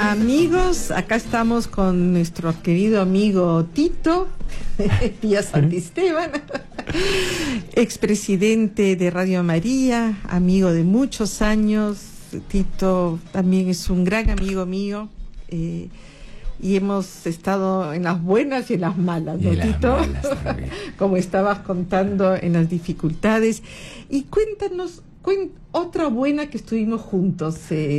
Amigos, acá estamos con nuestro querido amigo Tito Pía Santisteban, expresidente de Radio María, amigo de muchos años. Tito también es un gran amigo mío, y hemos estado en las buenas y en las malas, ¿no, Tito? Como estabas contando, en las dificultades. Y cuéntanos, otra buena que estuvimos juntos,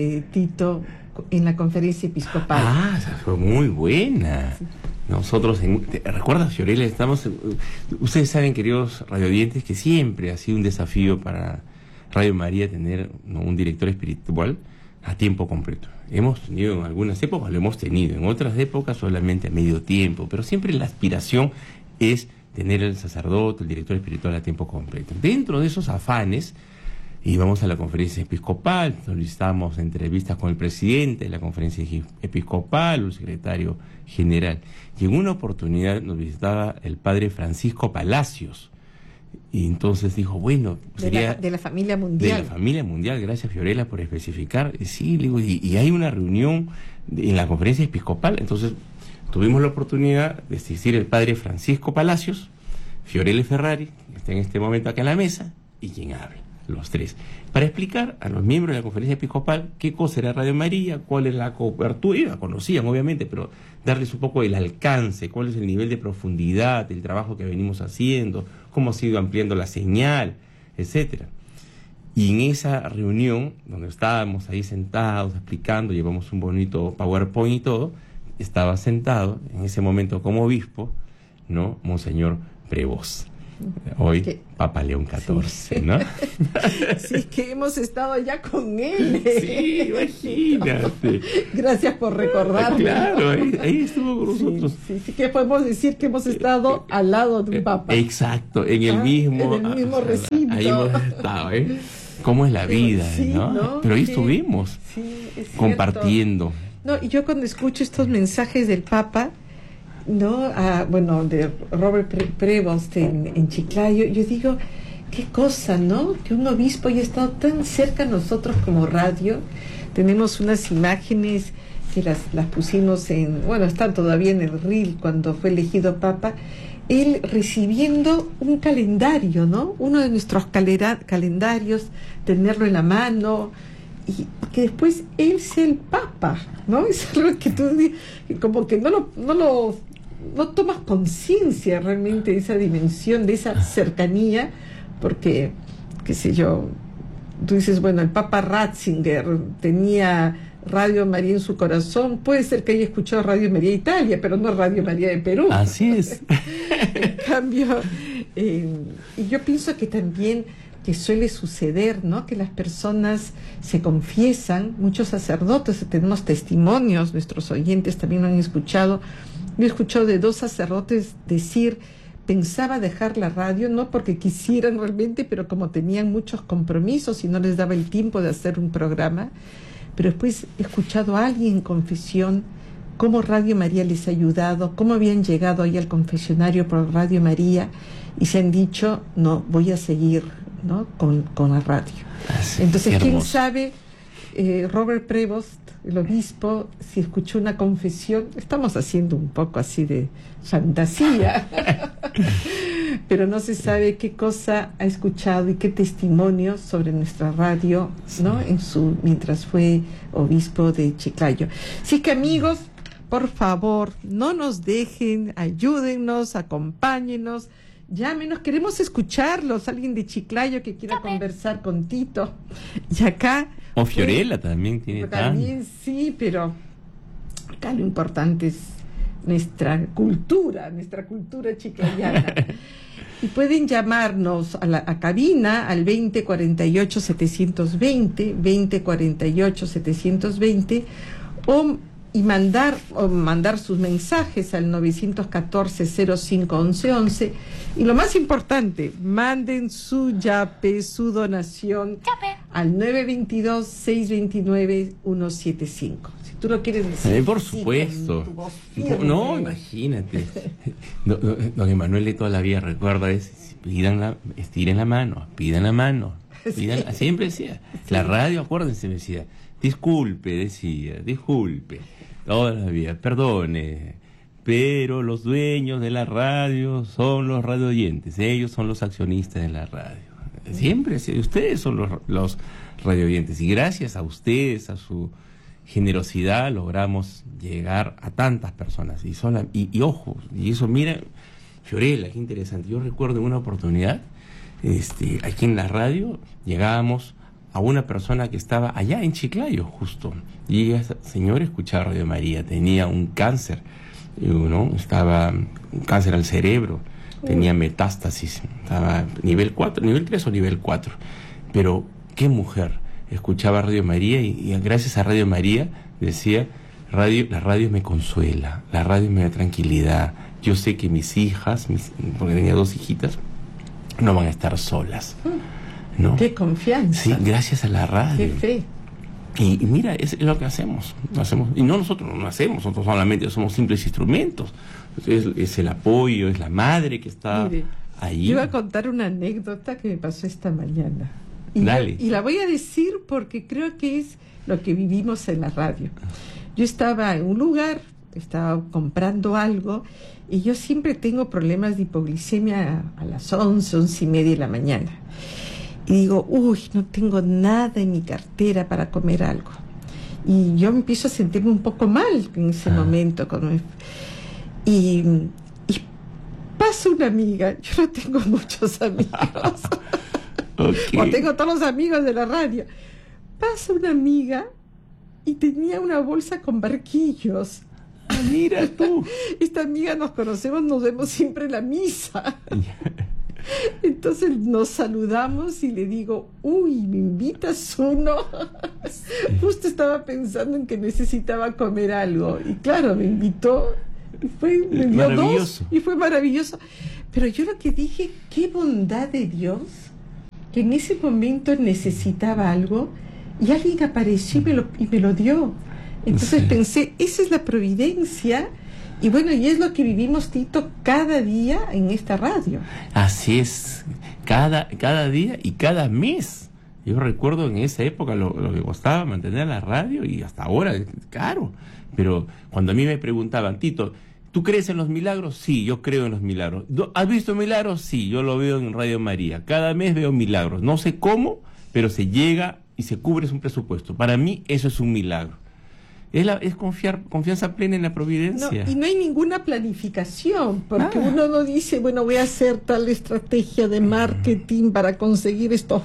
Tito, en la conferencia episcopal. Ah, esa fue muy buena. Sí. Nosotros, ¿recuerdas, Fiorella? Ustedes saben, queridos radioyentes, que siempre ha sido un desafío para Radio María tener un director espiritual a tiempo completo. Hemos tenido en algunas épocas, lo hemos tenido, en otras épocas solamente a medio tiempo, pero siempre la aspiración es tener el sacerdote, el director espiritual a tiempo completo. Dentro de esos afanes, íbamos a la conferencia episcopal, solicitamos entrevistas con el presidente de la conferencia episcopal, el secretario general. Y en una oportunidad nos visitaba el padre Francisco Palacios. Y entonces dijo, bueno, sería... De la familia mundial. De la familia mundial, gracias Fiorella por especificar. Sí, digo, y hay una reunión en la conferencia episcopal. Entonces tuvimos la oportunidad de asistir el padre Francisco Palacios, Fiorella Ferrari, que está en este momento acá en la mesa, y quien habla. Los tres, para explicar a los miembros de la conferencia episcopal qué cosa era Radio María, cuál es la cobertura, y la conocían obviamente, pero darles un poco el alcance, cuál es el nivel de profundidad del trabajo que venimos haciendo, cómo se ha ido ampliando la señal, etcétera. Y en esa reunión, donde estábamos ahí sentados explicando, llevamos un bonito PowerPoint y todo, estaba sentado en ese momento como obispo, ¿no? Monseñor Prevost. Hoy, Papa León XIV, sí. ¿No? Sí, es que hemos estado ya con él. Sí, imagínate. Gracias por recordarme. Claro, ahí estuvo con nosotros. Sí, que podemos decir que hemos estado al lado de un Papa. Exacto, en el mismo recinto. Ahí hemos estado, ¿eh? ¿Cómo es la vida, ¿no? Pero ahí estuvimos, compartiendo. No, y yo cuando escucho estos mensajes del Papa, ¿no? De Robert Prevost en Chiclayo, yo digo, qué cosa, ¿no? Que un obispo haya estado tan cerca a nosotros como radio. Tenemos unas imágenes que las pusimos están todavía en el reel cuando fue elegido Papa, él recibiendo un calendario, ¿no? Uno de nuestros calendarios, tenerlo en la mano, y que después él sea el Papa, ¿no? Es algo que tú como que no tomas conciencia realmente de esa dimensión, de esa cercanía, porque, qué sé yo, tú dices, bueno, el Papa Ratzinger tenía Radio María en su corazón, puede ser que haya escuchado Radio María Italia, pero no Radio María de Perú. Así es. En cambio, y yo pienso que también que suele suceder, ¿no? Que las personas se confiesan, muchos sacerdotes, tenemos testimonios, nuestros oyentes también lo han escuchado. Yo he escuchado de 2 sacerdotes decir, pensaba dejar la radio, no porque quisieran realmente, pero como tenían muchos compromisos y no les daba el tiempo de hacer un programa. Pero después he escuchado a alguien en confesión, cómo Radio María les ha ayudado, cómo habían llegado ahí al confesionario por Radio María y se han dicho, no, voy a seguir, ¿no? con la radio. Entonces, ¿quién sabe? Robert Prevost, el obispo, si escuchó una confesión, estamos haciendo un poco así de fantasía, pero no se sabe qué cosa ha escuchado y qué testimonio sobre nuestra radio, ¿no? Mientras fue obispo de Chiclayo. Así que, amigos, por favor, no nos dejen, ayúdennos, acompáñenos, llámenos, queremos escucharlos, alguien de Chiclayo que quiera conversar con Tito. Y acá... O Fiorella también tiene también sí, pero acá lo importante es nuestra cultura chiclayana. Y pueden llamarnos a cabina al 2048-720, 2048-720, y mandar sus mensajes al 914-05-1111. Y lo más importante, manden su yape, su donación al 922-629-175. Si tú lo quieres decir. Por supuesto. No, imagínate. Don Emanuel de toda la vida recuerda, estiren la mano, pidan la mano. Siempre decía. La radio, acuérdense, me decía, Disculpe, decía, disculpe, todavía, perdone, pero los dueños de la radio son los radioyentes, ellos son los accionistas de la radio. Siempre, ustedes son los radioyentes, y gracias a ustedes, a su generosidad, logramos llegar a tantas personas. Y ojo, y eso, mira, Fiorella, qué interesante. Yo recuerdo en una oportunidad, aquí en la radio, llegábamos a una persona que estaba allá en Chiclayo, justo, y esa señora escuchaba Radio María, tenía un cáncer, ¿no? Estaba un cáncer al cerebro, tenía metástasis, estaba nivel 4, nivel 3 o nivel 4, pero qué mujer, escuchaba Radio María y gracias a Radio María decía, la radio me consuela, la radio me da tranquilidad, yo sé que mis hijas, porque tenía 2 hijitas, no van a estar solas, ¿no? Qué confianza. Sí, gracias a la radio. Qué fe. Y mira, es lo que hacemos. Y no nosotros no hacemos, nosotros solamente somos simples instrumentos. Es el apoyo, es la madre que está ahí. Yo iba a contar una anécdota que me pasó esta mañana. Dale. Y la voy a decir porque creo que es lo que vivimos en la radio. Yo estaba en un lugar, estaba comprando algo, y yo siempre tengo problemas de hipoglicemia a las 11:30 de la mañana. Y digo, no tengo nada en mi cartera para comer algo. Y yo empiezo a sentirme un poco mal en ese momento. Y pasa una amiga, yo no tengo muchos amigos, Okay. o tengo todos los amigos de la radio. Pasa una amiga y tenía una bolsa con barquillos. Mira tú. Esta amiga nos conocemos, nos vemos siempre en la misa. Entonces nos saludamos y le digo, ¿me invitas uno? Justo estaba pensando en que necesitaba comer algo. Y claro, me invitó. Me dio 2 y fue maravilloso. Pero yo lo que dije, qué bondad de Dios, que en ese momento necesitaba algo y alguien apareció y me lo dio. Entonces pensé, esa es la providencia. Y bueno, y es lo que vivimos, Tito, cada día en esta radio. Así es, cada día y cada mes. Yo recuerdo en esa época lo que costaba mantener la radio, y hasta ahora es caro. Pero cuando a mí me preguntaban, Tito, ¿tú crees en los milagros? Sí, yo creo en los milagros. ¿Has visto milagros? Sí, yo lo veo en Radio María. Cada mes veo milagros. No sé cómo, pero se llega y se cubre un presupuesto. Para mí eso es un milagro. Es confianza plena en la providencia. No, y no hay ninguna planificación, porque uno no dice, bueno, voy a hacer tal estrategia de marketing para conseguir estos